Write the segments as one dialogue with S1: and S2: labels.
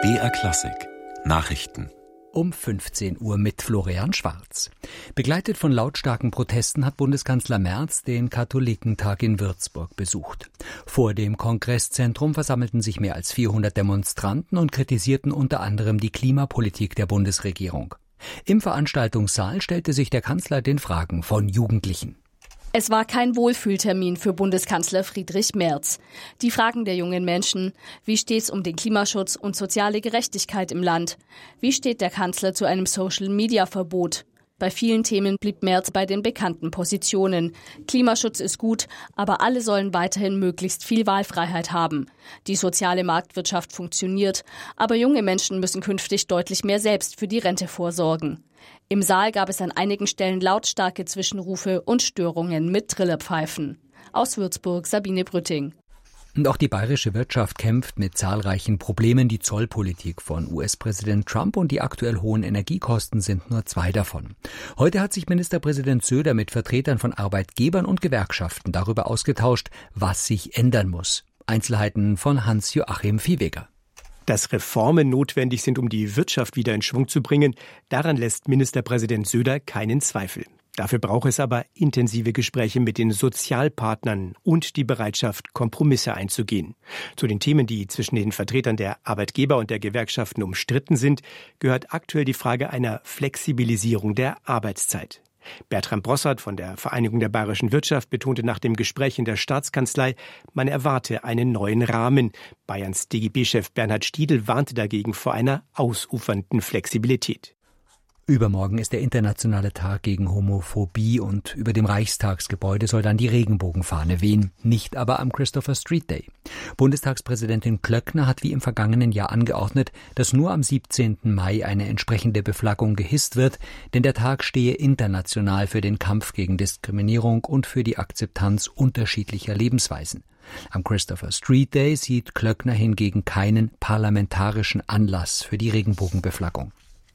S1: BR Klassik Nachrichten.
S2: Um 15 Uhr mit Florian Schwarz. Begleitet von lautstarken Protesten hat Bundeskanzler Merz den Katholikentag in Würzburg besucht. Vor dem Kongresszentrum versammelten sich mehr als 400 Demonstranten und kritisierten unter anderem die Klimapolitik der Bundesregierung. Im Veranstaltungssaal stellte sich der Kanzler den Fragen von Jugendlichen.
S3: Es war kein Wohlfühltermin für Bundeskanzler Friedrich Merz. Die Fragen der jungen Menschen: Wie steht's um den Klimaschutz und soziale Gerechtigkeit im Land? Wie steht der Kanzler zu einem Social-Media-Verbot? Bei vielen Themen blieb Merz bei den bekannten Positionen. Klimaschutz ist gut, aber alle sollen weiterhin möglichst viel Wahlfreiheit haben. Die soziale Marktwirtschaft funktioniert, aber junge Menschen müssen künftig deutlich mehr selbst für die Rente vorsorgen. Im Saal gab es an einigen Stellen lautstarke Zwischenrufe und Störungen mit Trillerpfeifen. Aus Würzburg, Sabine Brütting.
S2: Und auch die bayerische Wirtschaft kämpft mit zahlreichen Problemen. Die Zollpolitik von US-Präsident Trump und die aktuell hohen Energiekosten sind nur zwei davon. Heute hat sich Ministerpräsident Söder mit Vertretern von Arbeitgebern und Gewerkschaften darüber ausgetauscht, was sich ändern muss. Einzelheiten von Hans-Joachim Viehweger.
S4: Dass Reformen notwendig sind, um die Wirtschaft wieder in Schwung zu bringen, daran lässt Ministerpräsident Söder keinen Zweifel. Dafür braucht es aber intensive Gespräche mit den Sozialpartnern und die Bereitschaft, Kompromisse einzugehen. Zu den Themen, die zwischen den Vertretern der Arbeitgeber und der Gewerkschaften umstritten sind, gehört aktuell die Frage einer Flexibilisierung der Arbeitszeit. Bertram Brossard von der Vereinigung der bayerischen Wirtschaft betonte nach dem Gespräch in der Staatskanzlei, man erwarte einen neuen Rahmen. Bayerns DGB-Chef Bernhard Stiedl warnte dagegen vor einer ausufernden Flexibilität.
S2: Übermorgen ist der internationale Tag gegen Homophobie und über dem Reichstagsgebäude soll dann die Regenbogenfahne wehen, nicht aber am Christopher Street Day. Bundestagspräsidentin Klöckner hat wie im vergangenen Jahr angeordnet, dass nur am 17. Mai eine entsprechende Beflaggung gehisst wird, denn der Tag stehe international für den Kampf gegen Diskriminierung und für die Akzeptanz unterschiedlicher Lebensweisen. Am Christopher Street Day sieht Klöckner hingegen keinen parlamentarischen Anlass für die Regenbogenbeflaggung.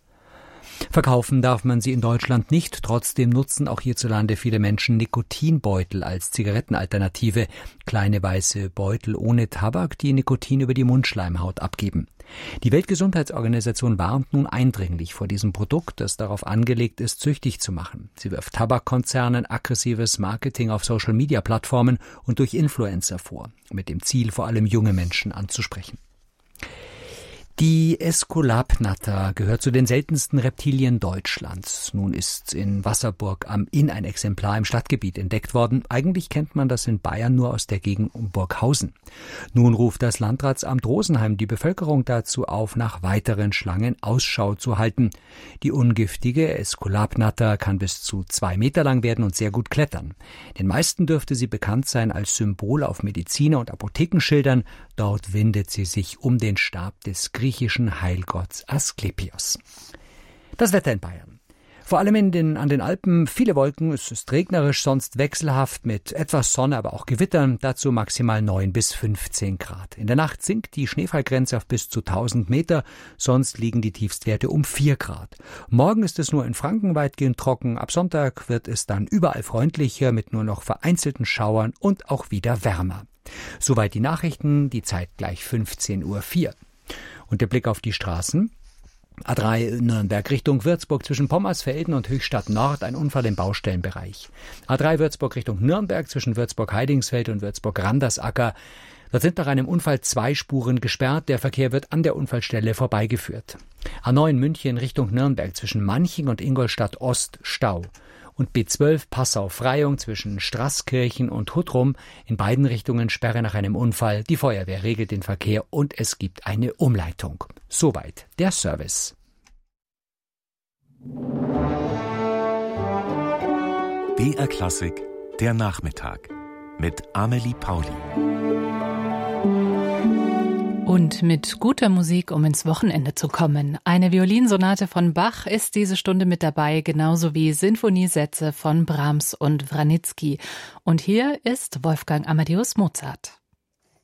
S2: Verkaufen darf man sie in Deutschland nicht. Trotzdem nutzen auch hierzulande viele Menschen Nikotinbeutel als Zigarettenalternative. Kleine weiße Beutel ohne Tabak, die Nikotin über die Mundschleimhaut abgeben. Die Weltgesundheitsorganisation warnt nun eindringlich vor diesem Produkt, das darauf angelegt ist, süchtig zu machen. Sie wirft Tabakkonzernen aggressives Marketing auf Social-Media-Plattformen und durch Influencer vor, mit dem Ziel, vor allem junge Menschen anzusprechen. Die Äskulapnatter gehört zu den seltensten Reptilien Deutschlands. Nun ist in Wasserburg am Inn ein Exemplar im Stadtgebiet entdeckt worden. Eigentlich kennt man das in Bayern nur aus der Gegend um Burghausen. Nun ruft das Landratsamt Rosenheim die Bevölkerung dazu auf, nach weiteren Schlangen Ausschau zu halten. Die ungiftige Äskulapnatter kann bis zu 2 Meter lang werden und sehr gut klettern. Den meisten dürfte sie bekannt sein als Symbol auf Mediziner- und Apothekenschildern. Dort windet sie sich um den Stab des griechischen Heilgotts Asklepios. Das Wetter in Bayern. Vor allem an den Alpen viele Wolken, es ist regnerisch, sonst wechselhaft mit etwas Sonne, aber auch Gewittern, dazu maximal 9 bis 15 Grad. In der Nacht sinkt die Schneefallgrenze auf bis zu 1000 Meter, sonst liegen die Tiefstwerte um 4 Grad. Morgen ist es nur in Franken weitgehend trocken, ab Sonntag wird es dann überall freundlicher mit nur noch vereinzelten Schauern und auch wieder wärmer. Soweit die Nachrichten, die Zeit gleich 15:04 Uhr. Und der Blick auf die Straßen. A3 Nürnberg Richtung Würzburg zwischen Pommersfelden und Höchstadt Nord, ein Unfall im Baustellenbereich. A3 Würzburg Richtung Nürnberg zwischen Würzburg-Heidingsfeld und Würzburg-Randersacker. Dort sind nach einem Unfall 2 Spuren gesperrt. Der Verkehr wird an der Unfallstelle vorbeigeführt. A9 München Richtung Nürnberg zwischen Manching und Ingolstadt Ost Stau. Und B12 Passau-Freyung zwischen Straßkirchen und Huttrum. In beiden Richtungen Sperre nach einem Unfall. Die Feuerwehr regelt den Verkehr und es gibt eine Umleitung. Soweit der Service.
S1: BR Klassik, der Nachmittag mit Amelie Pauli.
S5: Und mit guter Musik, um ins Wochenende zu kommen. Eine Violinsonate von Bach ist diese Stunde mit dabei, genauso wie Sinfoniesätze von Brahms und Wranitzky. Und hier ist Wolfgang Amadeus Mozart.